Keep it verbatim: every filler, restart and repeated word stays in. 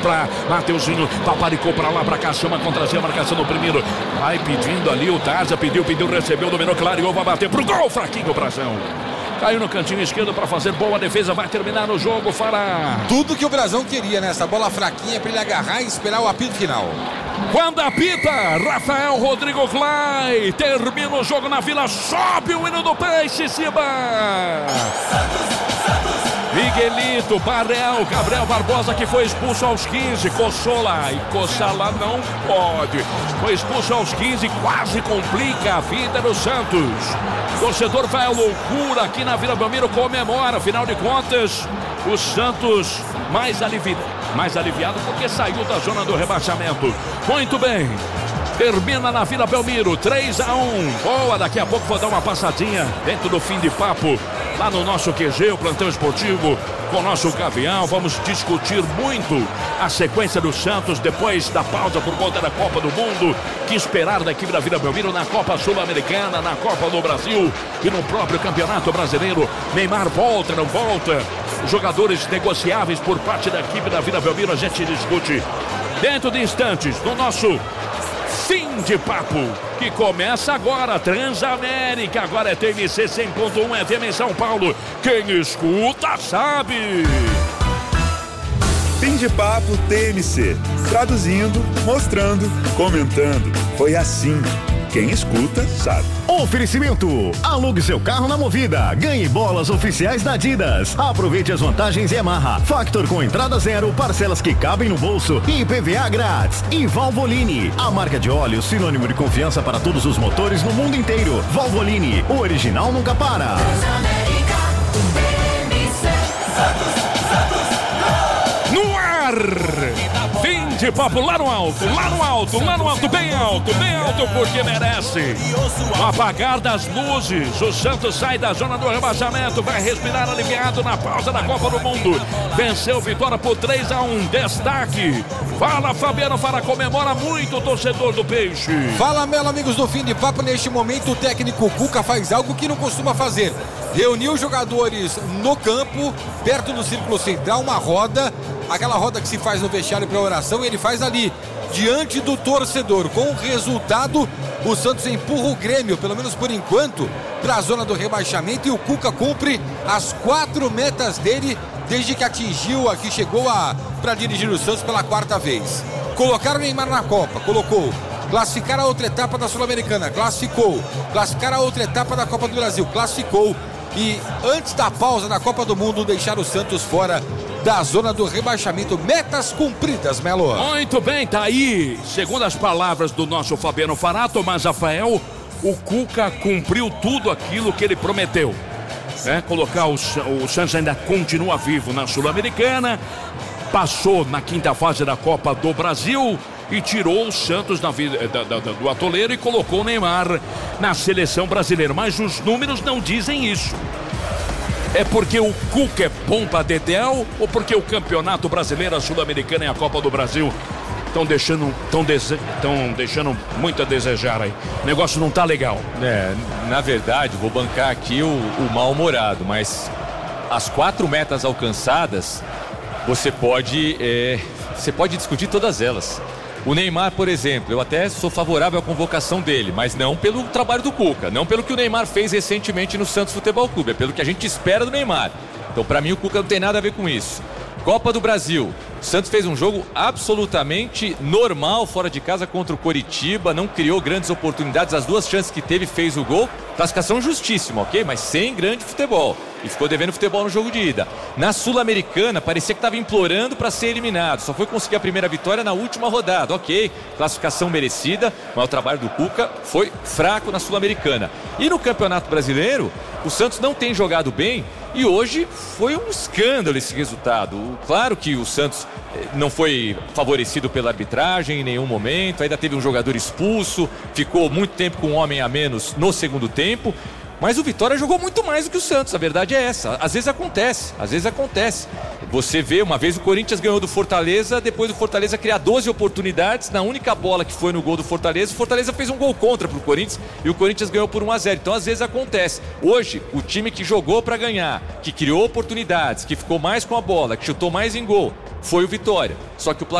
pra Mateuzinho, paparicou pra lá, pra cá, chama contra a marcação no primeiro. Vai pedindo ali, o Tarja pediu, pediu, recebeu, dominou, clareou, vai bater pro gol, fraquinho o Brasão. Caiu no cantinho esquerdo para fazer boa defesa, vai terminar o jogo, Fará. Tudo que o Brasão queria nessa bola fraquinha para ele agarrar e esperar o apito final. Quando apita, Rafael Rodrigo Clay, termina o jogo na Vila, sobe o hino do Peixe, Ciba. Miguelito, Barel, Gabriel Barbosa, que foi expulso aos quinze, coçou lá e coçar lá não pode. Foi expulso aos quinze, quase complica a vida do Santos. Torcedor vai à loucura aqui na Vila Belmiro, comemora, afinal de contas, o Santos mais aliviado, mais aliviado porque saiu da zona do rebaixamento. Muito bem. Termina na Vila Belmiro, três a um. Boa, daqui a pouco vou dar uma passadinha dentro do fim de papo, lá no nosso Q G, o plantão esportivo, com o nosso Gavião. Vamos discutir muito a sequência do Santos depois da pausa por conta da Copa do Mundo. Que esperar da equipe da Vila Belmiro na Copa Sul-Americana, na Copa do Brasil e no próprio Campeonato Brasileiro. Neymar volta, não volta? Jogadores negociáveis por parte da equipe da Vila Belmiro, a gente discute dentro de instantes no nosso fim de papo, que começa agora. Transamérica, agora é T M C cem ponto um F M em São Paulo. Quem escuta sabe. Fim de papo T M C. Traduzindo, mostrando, comentando. Foi assim. Quem escuta sabe. Oferecimento: alugue seu carro na Movida, ganhe bolas oficiais da Adidas, aproveite as vantagens Yamaha, Factor com entrada zero, parcelas que cabem no bolso e I P V A grátis. E Valvoline, a marca de óleo sinônimo de confiança para todos os motores no mundo inteiro. Valvoline, o original nunca para. No ar! Fim de papo lá no alto, lá no alto, lá no alto, bem alto, bem alto, porque merece. No apagar das luzes, o Santos sai da zona do rebaixamento, vai respirar aliviado na pausa da Copa do Mundo. Venceu Vitória por três a um. Destaque. Fala, Fabiano Fara, comemora muito o torcedor do Peixe. Fala, Melo, amigos do Fim de Papo. Neste momento, o técnico Cuca faz algo que não costuma fazer. Reuniu os jogadores no campo, perto do círculo central, uma roda, aquela roda que se faz no vestiário para oração, e ele faz ali, diante do torcedor. Com o resultado, o Santos empurra o Grêmio, pelo menos por enquanto, para a zona do rebaixamento, e o Cuca cumpre as quatro metas dele desde que atingiu, aqui chegou a para dirigir o Santos pela quarta vez. Colocar o Neymar na Copa, colocou. Classificar a outra etapa da Sul-Americana, classificou. Classificar a outra etapa da Copa do Brasil, classificou. E antes da pausa da Copa do Mundo, deixar o Santos fora da zona do rebaixamento. Metas cumpridas, Melo. Muito bem, tá aí. Segundo as palavras do nosso Fabiano Fará, Tomás Rafael, o Cuca cumpriu tudo aquilo que ele prometeu. É, colocar o, o Santos ainda continua vivo na Sul-Americana, passou na quinta fase da Copa do Brasil e tirou o Santos da vida, da, da, do atoleiro e colocou o Neymar na seleção brasileira. Mas os números não dizem isso. É porque o Cuca é bom pra Dedéu ou porque o Campeonato Brasileiro, a Sul-Americana e a Copa do Brasil estão deixando, tão dese... deixando muito a desejar aí? O negócio não tá legal. É, na verdade, vou bancar aqui o, o mal-humorado, mas as quatro metas alcançadas, você pode, é, você pode discutir todas elas. O Neymar, por exemplo, eu até sou favorável à convocação dele, mas não pelo trabalho do Cuca, não pelo que o Neymar fez recentemente no Santos Futebol Clube, é pelo que a gente espera do Neymar. Então, para mim, o Cuca não tem nada a ver com isso. Copa do Brasil. O Santos fez um jogo absolutamente normal fora de casa contra o Coritiba, não criou grandes oportunidades, as duas chances que teve fez o gol. Classificação justíssima, ok? Mas sem grande futebol. E ficou devendo futebol no jogo de ida. Na Sul-Americana, parecia que estava implorando para ser eliminado. Só foi conseguir a primeira vitória na última rodada, ok? Classificação merecida, mas o trabalho do Cuca foi fraco na Sul-Americana. E no Campeonato Brasileiro, o Santos não tem jogado bem. E hoje foi um escândalo esse resultado. Claro que o Santos não foi favorecido pela arbitragem em nenhum momento. Ainda teve um jogador expulso. Ficou muito tempo com um homem a menos no segundo tempo. Mas o Vitória jogou muito mais do que o Santos, a verdade é essa. Às vezes acontece, às vezes acontece. Você vê, uma vez o Corinthians ganhou do Fortaleza, depois do Fortaleza criar doze oportunidades, na única bola que foi no gol do Fortaleza, o Fortaleza fez um gol contra pro Corinthians e o Corinthians ganhou por um a zero. Então às vezes acontece. Hoje, o time que jogou para ganhar, que criou oportunidades, que ficou mais com a bola, que chutou mais em gol, foi o Vitória. Só que o